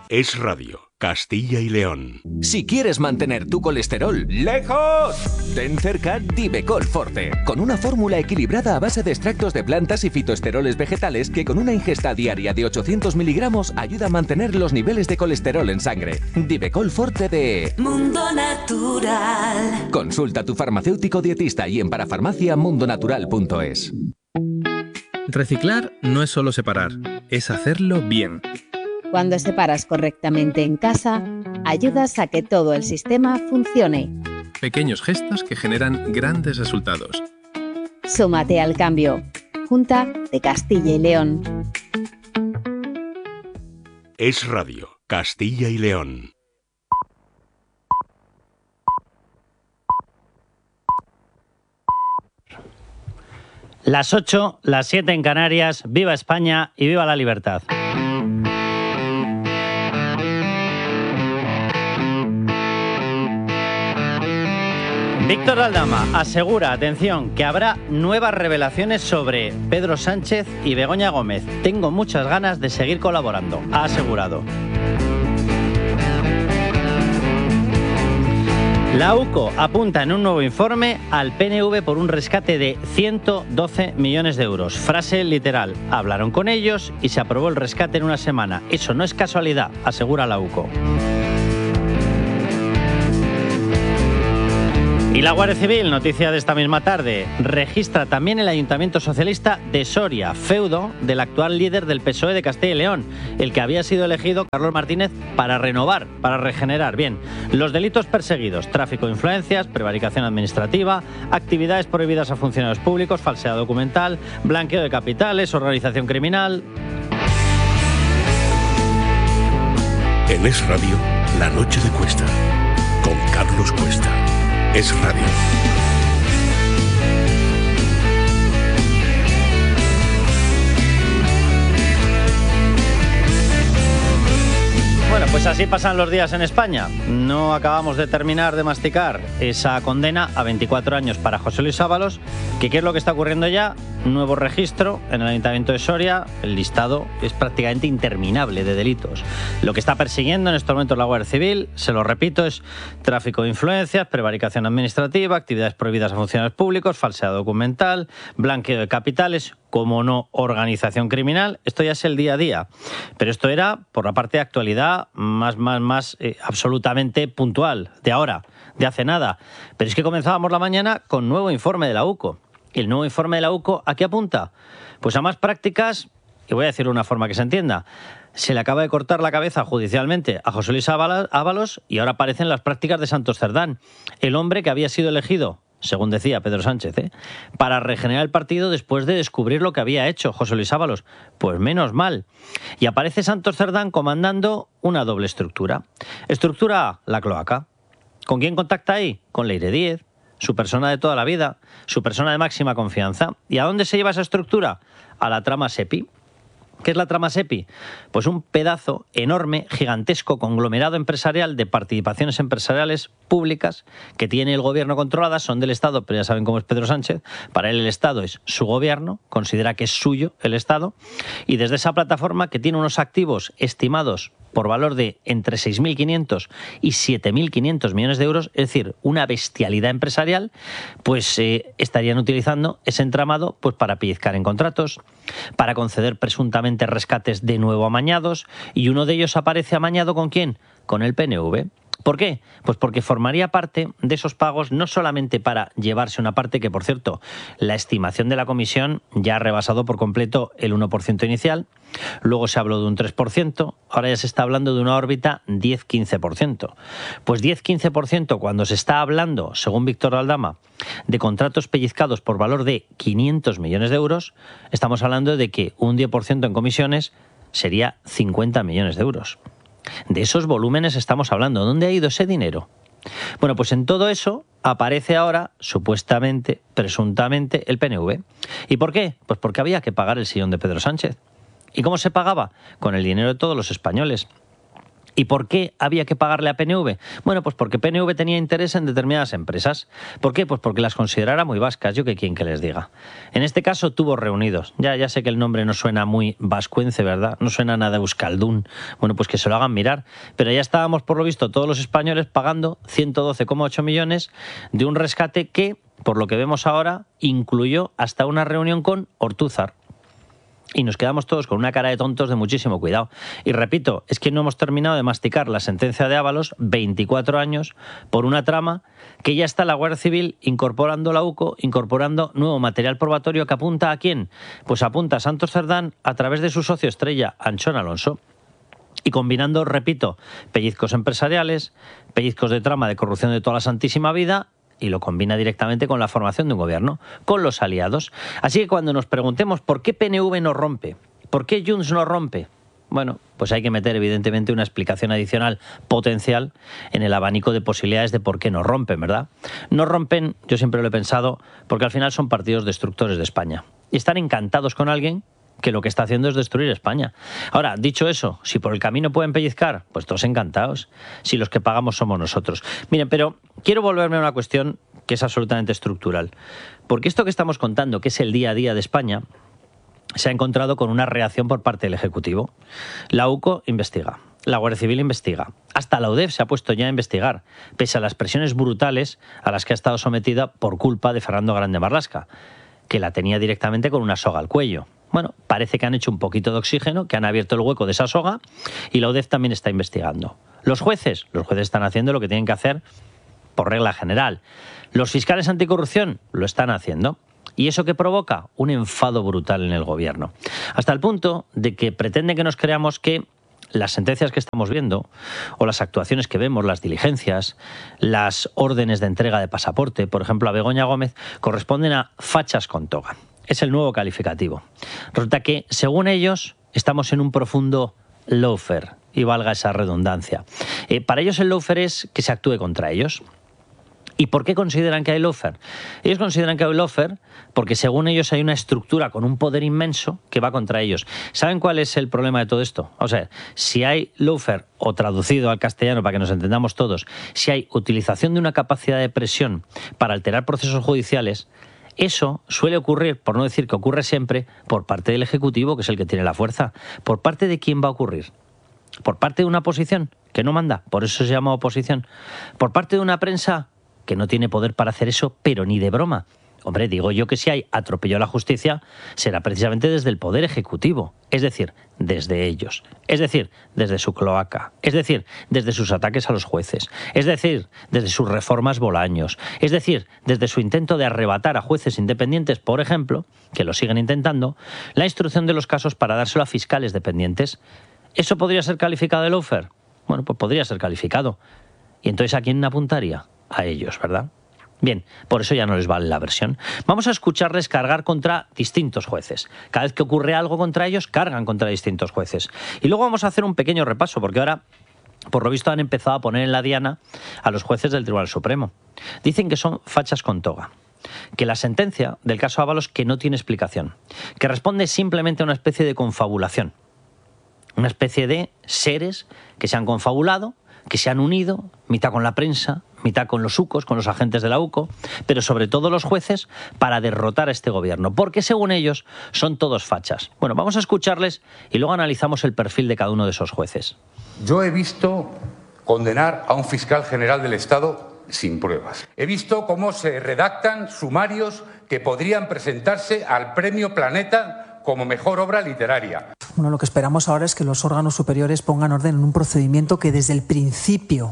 Es Radio, Castilla y León. Si quieres mantener tu colesterol lejos, ten cerca Divecol Forte, con una fórmula equilibrada a base de extractos de plantas y fitoesteroles vegetales que con una ingesta diaria de 800 miligramos ayuda a mantener los niveles de colesterol en sangre. Divecol Forte de Mundo Natural. Consulta a tu farmacéutico dietista y en parafarmaciamundonatural.es. Reciclar no es solo separar, es hacerlo bien. Cuando separas correctamente en casa, ayudas a que todo el sistema funcione. Pequeños gestos que generan grandes resultados. Súmate al cambio. Junta de Castilla y León. Es Radio, Castilla y León. Las 8, las 7 en Canarias. Viva España y viva la libertad. Víctor Aldama asegura, atención, que habrá nuevas revelaciones sobre Pedro Sánchez y Begoña Gómez. Tengo muchas ganas de seguir colaborando, ha asegurado. La UCO apunta en un nuevo informe al PNV por un rescate de 112 millones de euros. Frase literal, hablaron con ellos y se aprobó el rescate en una semana. Eso no es casualidad, asegura la UCO. Y la Guardia Civil, noticia de esta misma tarde, registra también el Ayuntamiento Socialista de Soria, feudo del actual líder del PSOE de Castilla y León, el que había sido elegido, Carlos Martínez, para renovar, para regenerar. Bien, los delitos perseguidos: tráfico de influencias, prevaricación administrativa, actividades prohibidas a funcionarios públicos, falsedad documental, blanqueo de capitales, organización criminal. En Es Radio, La Noche de Cuesta, con Carlos Cuesta. Es Radio. Bueno, pues así pasan los días en España. No acabamos de terminar de masticar esa condena a 24 años para José Luis Ábalos. ¿Qué es lo que está ocurriendo ya? Nuevo registro en el Ayuntamiento de Soria. El listado es prácticamente interminable de delitos. Lo que está persiguiendo en estos momentos la Guardia Civil, se lo repito, es tráfico de influencias, prevaricación administrativa, actividades prohibidas a funcionarios públicos, falsedad documental, blanqueo de capitales, como no, organización criminal. Esto ya es el día a día. Pero esto era por la parte de actualidad más absolutamente puntual, de ahora, de hace nada. Pero es que comenzábamos la mañana con nuevo informe de la UCO. ¿Y el nuevo informe de la UCO a qué apunta? Pues a más prácticas, y voy a decirlo de una forma que se entienda. Se le acaba de cortar la cabeza judicialmente a José Luis Ábalos y ahora aparecen las prácticas de Santos Cerdán, el hombre que había sido elegido, según decía Pedro Sánchez, para regenerar el partido después de descubrir lo que había hecho José Luis Ábalos. Pues menos mal. Y aparece Santos Cerdán comandando una doble estructura. Estructura A, la cloaca. ¿Con quién contacta ahí? Con Leire Díez, su persona de toda la vida, su persona de máxima confianza. ¿Y a dónde se lleva esa estructura? A la trama SEPI. ¿Qué es la trama SEPI? Pues un pedazo enorme, gigantesco, conglomerado empresarial de participaciones empresariales públicas que tiene el gobierno controladas, son del Estado, pero ya saben cómo es Pedro Sánchez. Para él el Estado es su gobierno, considera que es suyo el Estado, y desde esa plataforma, que tiene unos activos estimados por valor de entre 6.500 y 7.500 millones de euros, es decir, una bestialidad empresarial, pues estarían utilizando ese entramado pues para pellizcar en contratos, para conceder presuntamente rescates de nuevo amañados, y uno de ellos aparece amañado ¿con quién? Con el PNV. ¿Por qué? Pues porque formaría parte de esos pagos no solamente para llevarse una parte, que por cierto, la estimación de la comisión ya ha rebasado por completo el 1% inicial, luego se habló de un 3%, ahora ya se está hablando de una órbita 10-15%. Pues 10-15% cuando se está hablando, según Víctor Aldama, de contratos pellizcados por valor de 500 millones de euros, estamos hablando de que un 10% en comisiones sería 50 millones de euros. De esos volúmenes estamos hablando. ¿Dónde ha ido ese dinero? Bueno, pues en todo eso aparece ahora, supuestamente, presuntamente, el PNV. ¿Y por qué? Pues porque había que pagar el sillón de Pedro Sánchez. ¿Y cómo se pagaba? Con el dinero de todos los españoles. ¿Y por qué había que pagarle a PNV? Bueno, pues porque PNV tenía interés en determinadas empresas. ¿Por qué? Pues porque las considerara muy vascas, yo que quién que les diga. En este caso, Tubos Reunidos. Ya sé que el nombre no suena muy vascuence, ¿verdad? No suena nada euskaldún. Bueno, pues que se lo hagan mirar. Pero ya estábamos, por lo visto, todos los españoles pagando 112,8 millones de un rescate que, por lo que vemos ahora, incluyó hasta una reunión con Ortúzar. Y nos quedamos todos con una cara de tontos de muchísimo cuidado. Y repito, es que no hemos terminado de masticar la sentencia de Ábalos, 24 años, por una trama que ya está la Guardia Civil incorporando la UCO, incorporando nuevo material probatorio que apunta ¿a quién? Pues apunta a Santos Cerdán a través de su socio estrella, Anchón Alonso. Y combinando, repito, pellizcos empresariales, pellizcos de trama de corrupción de toda la santísima vida, y lo combina directamente con la formación de un gobierno, con los aliados. Así que cuando nos preguntemos por qué PNV no rompe, por qué Junts no rompe, bueno, pues hay que meter evidentemente una explicación adicional potencial en el abanico de posibilidades de por qué no rompen, ¿verdad? No rompen, yo siempre lo he pensado, porque al final son partidos destructores de España. Y están encantados con alguien que lo que está haciendo es destruir España. Ahora, dicho eso, si por el camino pueden pellizcar, pues todos encantados, si los que pagamos somos nosotros. Miren, pero quiero volverme a una cuestión que es absolutamente estructural, porque esto que estamos contando, que es el día a día de España, se ha encontrado con una reacción por parte del Ejecutivo. La UCO investiga, la Guardia Civil investiga, hasta la UDEF se ha puesto ya a investigar, pese a las presiones brutales a las que ha estado sometida por culpa de Fernando Grande Marlaska, que la tenía directamente con una soga al cuello. Bueno, parece que han hecho un poquito de oxígeno, que han abierto el hueco de esa soga y la UDEF también está investigando. Los jueces están haciendo lo que tienen que hacer por regla general. Los fiscales anticorrupción lo están haciendo. ¿Y eso qué provoca? Un enfado brutal en el gobierno. Hasta el punto de que pretende que nos creamos que las sentencias que estamos viendo, o las actuaciones que vemos, las diligencias, las órdenes de entrega de pasaporte, por ejemplo a Begoña Gómez, corresponden a fachas con toga. Es el nuevo calificativo. Resulta que, según ellos, estamos en un profundo lawfare, y valga esa redundancia. Para ellos el lawfare es que se actúe contra ellos. ¿Y por qué consideran que hay lawfare? Ellos consideran que hay lawfare porque, según ellos, hay una estructura con un poder inmenso que va contra ellos. ¿Saben cuál es el problema de todo esto? O sea, si hay lawfare, o traducido al castellano para que nos entendamos todos, si hay utilización de una capacidad de presión para alterar procesos judiciales, eso suele ocurrir, por no decir que ocurre siempre, por parte del Ejecutivo, que es el que tiene la fuerza. ¿Por parte de quién va a ocurrir? ¿Por parte de una oposición que no manda? Por eso se llama oposición. ¿Por parte de una prensa que no tiene poder para hacer eso, pero ni de broma? Hombre, digo yo que si hay atropello a la justicia, será precisamente desde el Poder Ejecutivo, es decir, desde ellos, es decir, desde su cloaca, es decir, desde sus ataques a los jueces, es decir, desde sus reformas Bolaños, es decir, desde su intento de arrebatar a jueces independientes, por ejemplo, que lo siguen intentando, la instrucción de los casos para dárselo a fiscales dependientes. ¿Eso podría ser calificado de lawfare? Bueno, pues podría ser calificado. ¿Y entonces a quién apuntaría? A ellos, ¿verdad? Bien, por eso ya no les vale la versión. Vamos a escucharles cargar contra distintos jueces. Cada vez que ocurre algo contra ellos, cargan contra distintos jueces. Y luego vamos a hacer un pequeño repaso, porque ahora, por lo visto, han empezado a poner en la diana a los jueces del Tribunal Supremo. Dicen que son fachas con toga, que la sentencia del caso Ábalos que no tiene explicación, que responde simplemente a una especie de confabulación, una especie de seres que se han confabulado, que se han unido, mitad con la prensa, mitad con los UCOs, con los agentes de la UCO, pero sobre todo los jueces, para derrotar a este gobierno, porque según ellos son todos fachas. Bueno, vamos a escucharles y luego analizamos el perfil de cada uno de esos jueces. Yo he visto condenar a un fiscal general del Estado sin pruebas. He visto cómo se redactan sumarios que podrían presentarse al Premio Planeta como mejor obra literaria. Bueno, lo que esperamos ahora es que los órganos superiores pongan orden en un procedimiento que desde el principio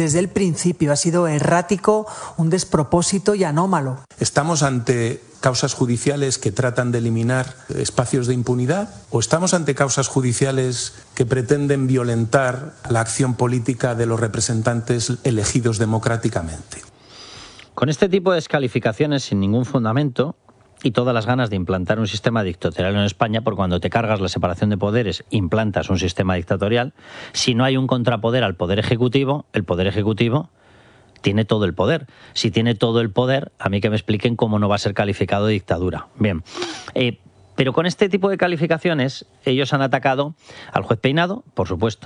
ha sido errático, un despropósito y anómalo. ¿Estamos ante causas judiciales que tratan de eliminar espacios de impunidad o estamos ante causas judiciales que pretenden violentar la acción política de los representantes elegidos democráticamente? Con este tipo de descalificaciones sin ningún fundamento y todas las ganas de implantar un sistema dictatorial en España, porque cuando te cargas la separación de poderes, implantas un sistema dictatorial. Si no hay un contrapoder al Poder Ejecutivo, el Poder Ejecutivo tiene todo el poder. Si tiene todo el poder, a mí que me expliquen cómo no va a ser calificado de dictadura. Bien, pero con este tipo de calificaciones, ellos han atacado al juez Peinado, por supuesto,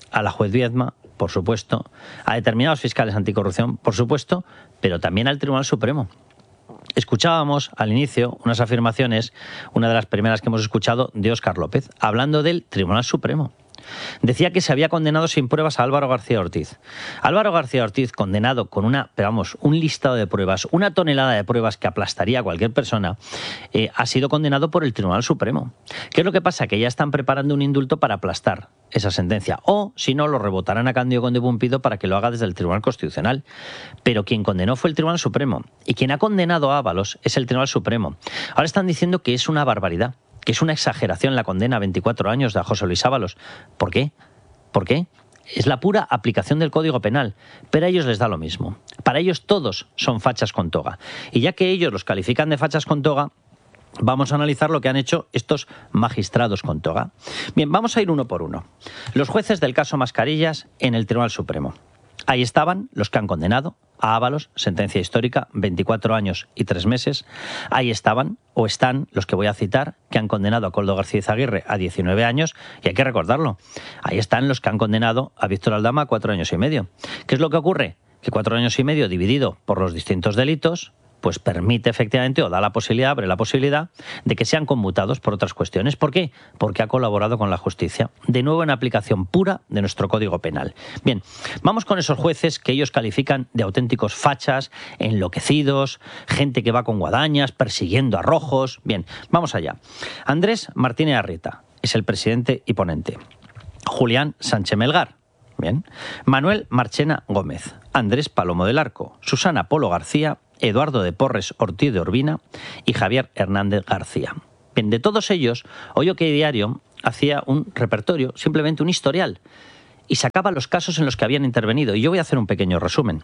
a la juez Viedma, por supuesto, a determinados fiscales anticorrupción, por supuesto, pero también al Tribunal Supremo. Escuchábamos al inicio unas afirmaciones, una de las primeras que hemos escuchado, de Óscar López, hablando del Tribunal Supremo. Decía que se había condenado sin pruebas a Álvaro García Ortiz. Álvaro García Ortiz, condenado con un listado de pruebas, una tonelada de pruebas que aplastaría a cualquier persona, ha sido condenado por el Tribunal Supremo. ¿Qué es lo que pasa? Que ya están preparando un indulto para aplastar esa sentencia. O, si no, lo rebotarán a Cándido Conde Pumpido para que lo haga desde el Tribunal Constitucional. Pero quien condenó fue el Tribunal Supremo. Y quien ha condenado a Ábalos es el Tribunal Supremo. Ahora están diciendo que es una barbaridad, que es una exageración la condena a 24 años de José Luis Ábalos. ¿Por qué? ¿Por qué? Es la pura aplicación del Código Penal, pero a ellos les da lo mismo. Para ellos todos son fachas con toga. Y ya que ellos los califican de fachas con toga, vamos a analizar lo que han hecho estos magistrados con toga. Bien, vamos a ir uno por uno. Los jueces del caso Mascarillas en el Tribunal Supremo. Ahí estaban los que han condenado a Ábalos, sentencia histórica, 24 años y 3 meses. Ahí estaban, o están, los que voy a citar, que han condenado a Koldo García Izaguirre a 19 años, y hay que recordarlo. Ahí están los que han condenado a Víctor Aldama a 4 años y medio. ¿Qué es lo que ocurre? Que 4 años y medio dividido por los distintos delitos, pues permite efectivamente, o da la posibilidad, abre la posibilidad de que sean conmutados por otras cuestiones. ¿Por qué? Porque ha colaborado con la justicia. De nuevo, en aplicación pura de nuestro Código Penal. Bien, vamos con esos jueces que ellos califican de auténticos fachas, enloquecidos, gente que va con guadañas, persiguiendo a rojos. Bien, vamos allá. Andrés Martínez Arrieta es el presidente y ponente. Julián Sánchez Melgar. Bien. Manuel Marchena Gómez. Andrés Palomo del Arco. Susana Polo García. Eduardo de Porres Ortiz de Urbina y Javier Hernández García. Bien, de todos ellos, hoy OK Diario hacía un repertorio, simplemente un historial, y sacaba los casos en los que habían intervenido. Y yo voy a hacer un pequeño resumen.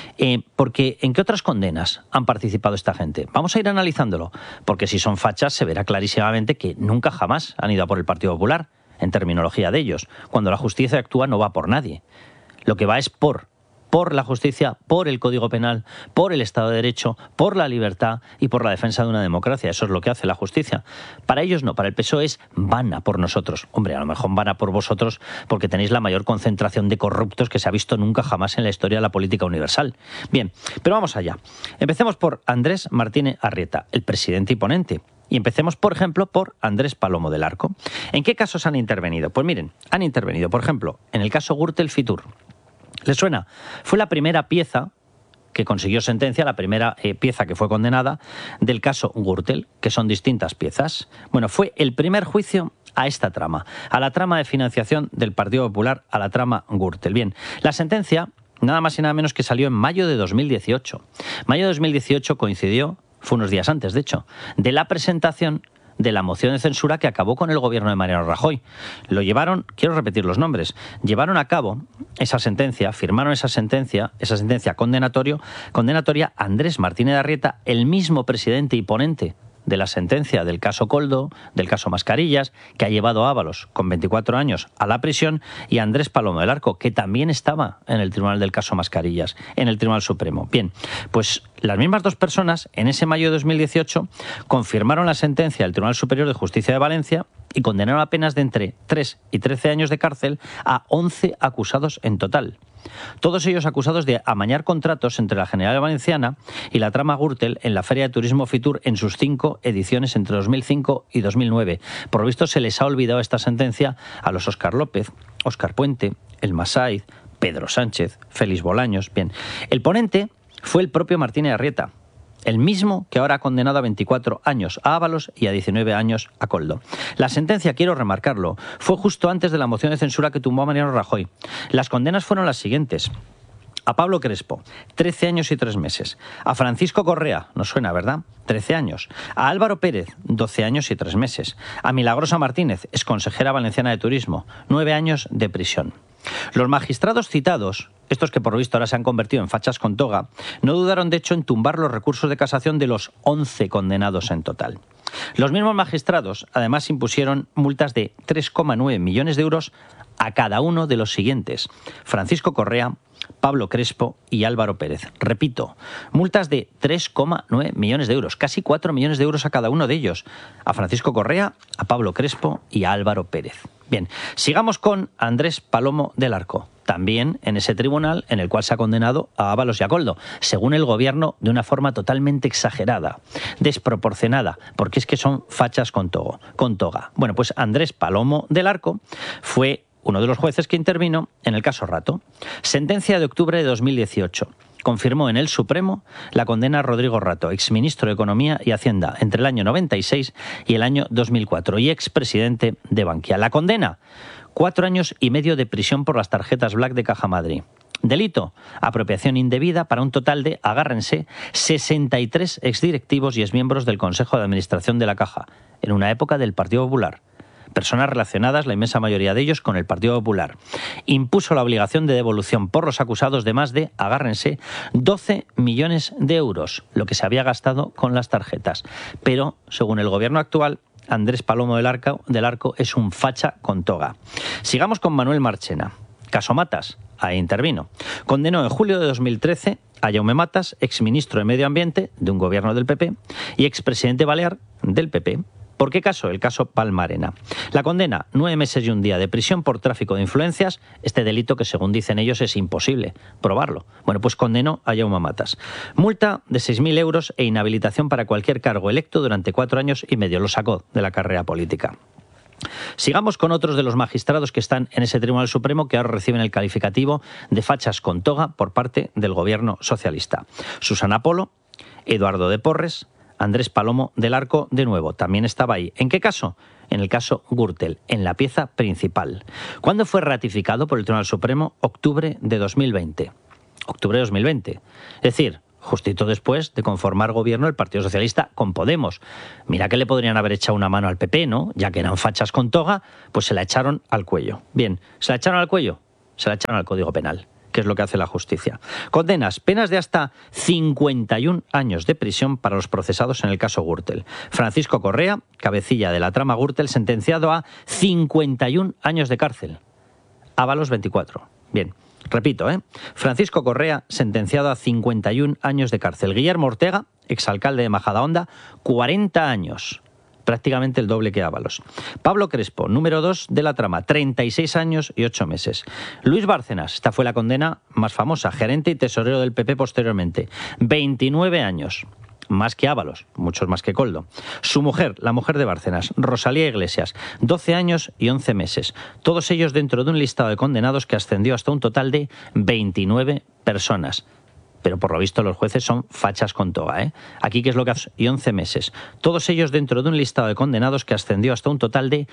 Porque ¿en qué otras condenas han participado esta gente? Vamos a ir analizándolo, porque si son fachas se verá clarísimamente que nunca jamás han ido a por el Partido Popular, en terminología de ellos. Cuando la justicia actúa no va por nadie. Lo que va es por la justicia, por el Código Penal, por el Estado de Derecho, por la libertad y por la defensa de una democracia. Eso es lo que hace la justicia. Para ellos no, para el PSOE es van a por nosotros. Hombre, a lo mejor van a por vosotros porque tenéis la mayor concentración de corruptos que se ha visto nunca jamás en la historia de la política universal. Bien, pero vamos allá. Empecemos por Andrés Martínez Arrieta, el presidente y ponente. Y empecemos, por ejemplo, por Andrés Palomo del Arco. ¿En qué casos han intervenido? Pues miren, han intervenido, por ejemplo, en el caso Gürtel-Fitur. ¿Les suena? Fue la primera pieza que consiguió sentencia, la primera pieza que fue condenada del caso Gürtel, que son distintas piezas. Bueno, fue el primer juicio a esta trama, a la trama de financiación del Partido Popular, a la trama Gürtel. Bien, la sentencia, nada más y nada menos que salió en mayo de 2018. Mayo de 2018 coincidió, fue unos días antes, de hecho, de la presentación de la moción de censura que acabó con el gobierno de Mariano Rajoy. Lo llevaron, quiero repetir los nombres, llevaron a cabo esa sentencia, firmaron esa sentencia condenatoria Andrés Martínez Arrieta, el mismo presidente y ponente de la sentencia del caso Koldo, del caso Mascarillas, que ha llevado a Ábalos con 24 años a la prisión, y Andrés Palomo del Arco, que también estaba en el tribunal del caso Mascarillas, en el Tribunal Supremo. Bien, pues las mismas dos personas, en ese mayo de 2018, confirmaron la sentencia del Tribunal Superior de Justicia de Valencia y condenaron a penas de entre 3 y 13 años de cárcel a 11 acusados en total. Todos ellos acusados de amañar contratos entre la Generalitat Valenciana y la trama Gürtel en la Feria de Turismo Fitur en sus 5 ediciones entre 2005 y 2009. Por lo visto se les ha olvidado esta sentencia a los Óscar López, Óscar Puente, El Masaiz, Pedro Sánchez, Félix Bolaños. Bien, el ponente fue el propio Martínez Arrieta, el mismo que ahora ha condenado a 24 años a Ábalos y a 19 años a Koldo. La sentencia, quiero remarcarlo, fue justo antes de la moción de censura que tumbó a Mariano Rajoy. Las condenas fueron las siguientes. A Pablo Crespo, 13 años y 3 meses. A Francisco Correa, nos suena, ¿verdad? 13 años. A Álvaro Pérez, 12 años y 3 meses. A Milagrosa Martínez, exconsejera valenciana de Turismo, 9 años de prisión. Los magistrados citados, estos que por lo visto ahora se han convertido en fachas con toga, no dudaron de hecho en tumbar los recursos de casación de los 11 condenados en total. Los mismos magistrados además impusieron multas de 3,9 millones de euros a cada uno de los siguientes: Francisco Correa, Pablo Crespo y Álvaro Pérez. Repito, multas de 3,9 millones de euros, casi 4 millones de euros a cada uno de ellos, a Francisco Correa, a Pablo Crespo y a Álvaro Pérez. Bien, sigamos con Andrés Palomo del Arco, también en ese tribunal en el cual se ha condenado a Ábalos y a Koldo, según el gobierno, de una forma totalmente exagerada, desproporcionada, porque es que son fachas con toga. Bueno, pues Andrés Palomo del Arco fue uno de los jueces que intervino en el caso Rato. Sentencia de octubre de 2018. Confirmó en el Supremo la condena a Rodrigo Rato, exministro de Economía y Hacienda entre el año 96 y el año 2004 y expresidente de Bankia. La condena, 4 años y medio de prisión por las tarjetas Black de Caja Madrid. Delito, apropiación indebida para un total de, agárrense, 63 exdirectivos y exmiembros del Consejo de Administración de la Caja, en una época del Partido Popular. Personas relacionadas, la inmensa mayoría de ellos, con el Partido Popular. Impuso la obligación de devolución por los acusados de más de, agárrense, 12 millones de euros, lo que se había gastado con las tarjetas. Pero, según el gobierno actual, Andrés Palomo del Arco es un facha con toga. Sigamos con Manuel Marchena. Caso Matas, ahí intervino. Condenó en julio de 2013 a Jaume Matas, exministro de Medio Ambiente de un gobierno del PP y expresidente balear del PP. ¿Por qué caso? El caso Palmarena. La condena, 9 meses y un día de prisión por tráfico de influencias, este delito que según dicen ellos es imposible probarlo. Bueno, pues condenó a Jaume Matas. Multa de 6.000 euros e inhabilitación para cualquier cargo electo durante 4 años y medio. Lo sacó de la carrera política. Sigamos con otros de los magistrados que están en ese Tribunal Supremo que ahora reciben el calificativo de fachas con toga por parte del gobierno socialista. Susana Polo, Eduardo de Porres, Andrés Palomo del Arco, de nuevo, también estaba ahí. ¿En qué caso? En el caso Gürtel, en la pieza principal. ¿Cuándo fue ratificado por el Tribunal Supremo? Octubre de 2020. Octubre de 2020. Es decir, justito después de conformar gobierno el Partido Socialista con Podemos. Mira que le podrían haber echado una mano al PP, ¿no? Ya que eran fachas con toga, pues se la echaron al cuello. Bien, ¿se la echaron al cuello? Se la echaron al Código Penal, que es lo que hace la justicia. Condenas, penas de hasta 51 años de prisión para los procesados en el caso Gürtel. Francisco Correa, cabecilla de la trama Gürtel, sentenciado a 51 años de cárcel. Ábalos 24. Bien, repito, Francisco Correa, sentenciado a 51 años de cárcel. Guillermo Ortega, exalcalde de Majadahonda, 40 años. Prácticamente el doble que Ábalos. Pablo Crespo, número 2 de la trama, 36 años y 8 meses. Luis Bárcenas, esta fue la condena más famosa, gerente y tesorero del PP posteriormente, 29 años. Más que Ábalos, muchos más que Koldo. Su mujer, la mujer de Bárcenas, Rosalía Iglesias, 12 años y 11 meses. Todos ellos dentro de un listado de condenados que ascendió hasta un total de 29 personas. Pero por lo visto los jueces son fachas con toga, Aquí, ¿qué es lo que hace? Y 11 meses. Todos ellos dentro de un listado de condenados que ascendió hasta un total de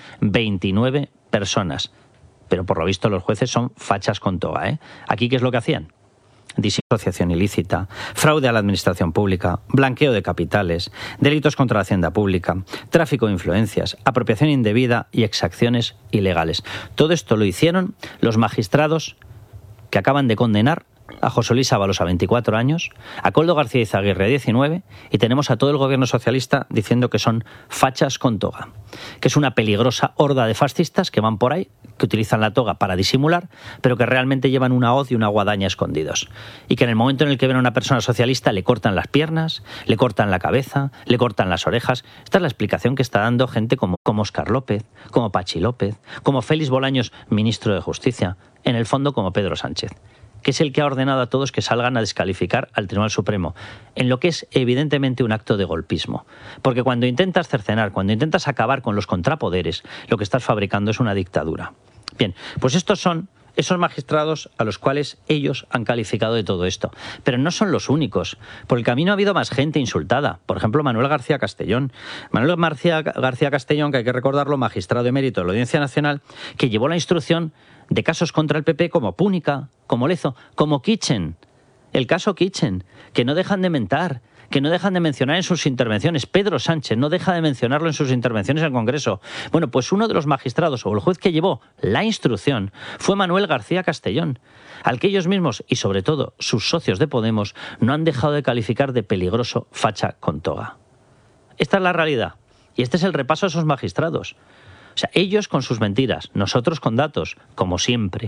29 personas. Pero por lo visto los jueces son fachas con toga, Aquí, ¿qué es lo que hacían? Disociación ilícita, fraude a la administración pública, blanqueo de capitales, delitos contra la hacienda pública, tráfico de influencias, apropiación indebida y exacciones ilegales. Todo esto lo hicieron los magistrados que acaban de condenar a José Luis Ábalos a 24 años, a Koldo García Izaguirre a 19, y tenemos a todo el gobierno socialista diciendo que son fachas con toga, que es una peligrosa horda de fascistas que van por ahí, que utilizan la toga para disimular, pero que realmente llevan una hoz y una guadaña escondidos. Y que en el momento en el que ven a una persona socialista le cortan las piernas, le cortan la cabeza, le cortan las orejas. Esta es la explicación que está dando gente como Óscar López, como Pachi López, como Félix Bolaños, ministro de Justicia, en el fondo como Pedro Sánchez, que es el que ha ordenado a todos que salgan a descalificar al Tribunal Supremo, en lo que es evidentemente un acto de golpismo. Porque cuando intentas cercenar, cuando intentas acabar con los contrapoderes, lo que estás fabricando es una dictadura. Bien, pues estos son esos magistrados a los cuales ellos han calificado de todo esto. Pero no son los únicos. Por el camino ha habido más gente insultada. Por ejemplo, Manuel García Castellón. Manuel García Castellón, que hay que recordarlo, magistrado emérito de la Audiencia Nacional, que llevó la instrucción de casos contra el PP como Púnica, como Lezo, como Kitchen. El caso Kitchen, que no dejan de mentar, que no dejan de mencionar en sus intervenciones. Pedro Sánchez no deja de mencionarlo en sus intervenciones en el Congreso. Bueno, pues uno de los magistrados o el juez que llevó la instrucción fue Manuel García Castellón, al que ellos mismos y sobre todo sus socios de Podemos no han dejado de calificar de peligroso facha con toga. Esta es la realidad y este es el repaso a esos magistrados. O sea, ellos con sus mentiras, nosotros con datos, como siempre.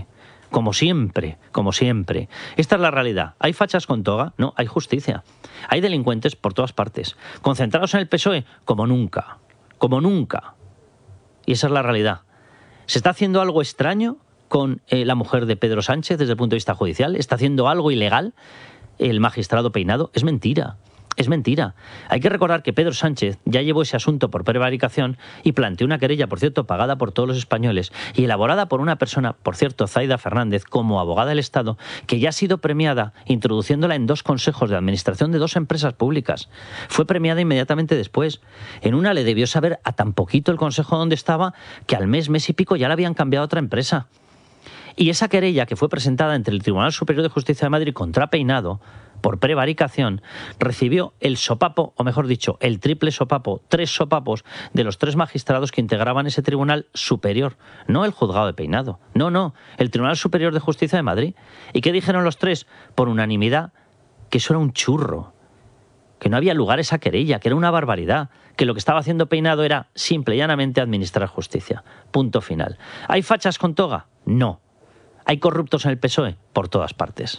como siempre, como siempre. Esta es la realidad. ¿Hay fachas con toga? No, hay justicia. Hay delincuentes por todas partes, concentrados en el PSOE como nunca, como nunca. Y esa es la realidad. ¿Se está haciendo algo extraño con la mujer de Pedro Sánchez desde el punto de vista judicial? ¿Está haciendo algo ilegal el magistrado Peinado? Es mentira. Es mentira. Hay que recordar que Pedro Sánchez ya llevó ese asunto por prevaricación y planteó una querella, por cierto, pagada por todos los españoles y elaborada por una persona, por cierto, Zaida Fernández, como abogada del Estado, que ya ha sido premiada introduciéndola en 2 consejos de administración de 2 empresas públicas. Fue premiada inmediatamente después. En una le debió saber a tan poquito el consejo donde estaba que al mes y pico ya la habían cambiado a otra empresa. Y esa querella que fue presentada ante el Tribunal Superior de Justicia de Madrid contra Peinado por prevaricación, recibió el sopapo, o mejor dicho, el triple sopapo, 3 sopapos de los 3 magistrados que integraban ese Tribunal Superior, no el juzgado de Peinado, no, el Tribunal Superior de Justicia de Madrid. ¿Y qué dijeron los 3? Por unanimidad, que eso era un churro, que no había lugar a esa querella, que era una barbaridad, que lo que estaba haciendo Peinado era simple y llanamente administrar justicia. Punto final. ¿Hay fachas con toga? No. ¿Hay corruptos en el PSOE? Por todas partes.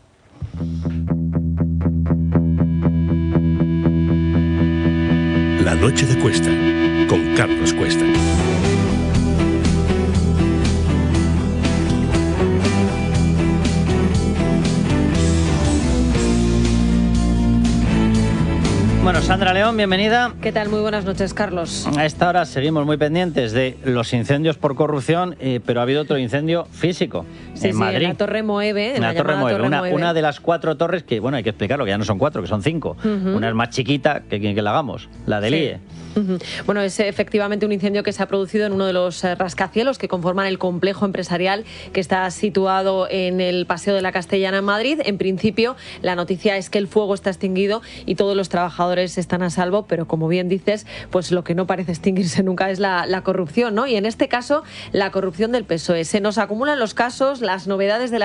La noche de Cuesta, con Carlos Cuesta. Bueno, Sandra León, bienvenida. ¿Qué tal? Muy buenas noches, Carlos. A esta hora seguimos muy pendientes de los incendios por corrupción, pero ha habido otro incendio físico en Madrid. En la Torre Moeve. Una de las 4 torres que, bueno, hay que explicarlo, que ya no son 4, que son 5. Una es más chiquita que la hagamos, la del IE. Bueno, es efectivamente un incendio que se ha producido en uno de los rascacielos que conforman el complejo empresarial que está situado en el Paseo de la Castellana en Madrid. En principio, la noticia es que el fuego está extinguido y todos los trabajadores están a salvo, pero como bien dices, pues lo que no parece extinguirse nunca es la corrupción, ¿no? Y en este caso, la corrupción del PSOE. Se nos acumulan los casos, las novedades de la